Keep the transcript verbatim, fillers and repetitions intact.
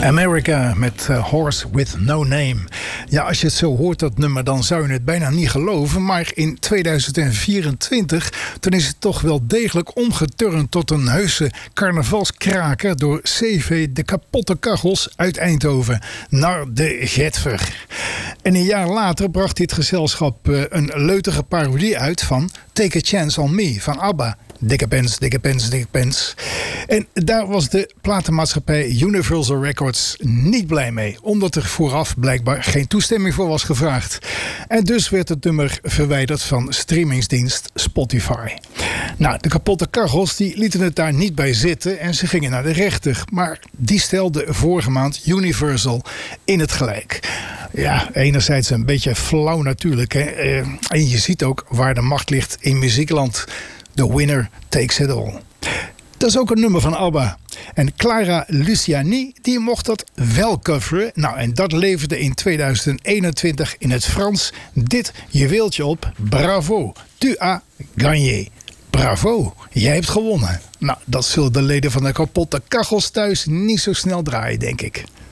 America met uh, Horse with No Name. Ja, als je het zo hoort, dat nummer, dan zou je het bijna niet geloven. Maar in tweeduizend vierentwintig, toen is het toch wel degelijk omgeturnd tot een heuse carnavalskraker door C V De Kapotte Kachels uit Eindhoven naar de Getver. En een jaar later bracht dit gezelschap uh, een leutige parodie uit van Take a Chance on Me van ABBA. Dikke pens, dikke pens, dikke pens. En daar was de platenmaatschappij Universal Records niet blij mee, omdat er vooraf blijkbaar geen toestemming voor was gevraagd. En dus werd het nummer verwijderd van streamingsdienst Spotify. Nou, de Kapotte Kachels die lieten het daar niet bij zitten en ze gingen naar de rechter. Maar die stelde vorige maand Universal in het gelijk. Ja, enerzijds een beetje flauw natuurlijk, hè. En je ziet ook waar de macht ligt in muziekland. The winner takes it all. Dat is ook een nummer van ABBA. En Clara Luciani, die mocht dat wel coveren. Nou, en dat leverde in tweeduizend eenentwintig in het Frans dit juweeltje op. Bravo, tu as gagné. Bravo, jij hebt gewonnen. Nou, dat zullen de leden van de Kapotte Kachels thuis niet zo snel draaien, denk ik.